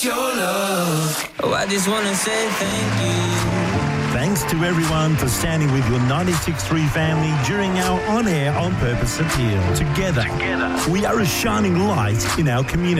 Your love. Oh, I just want to say thank you. Thanks to everyone for standing with your 96.3 family during our on-air On Purpose appeal. Together, we are a shining light in our community.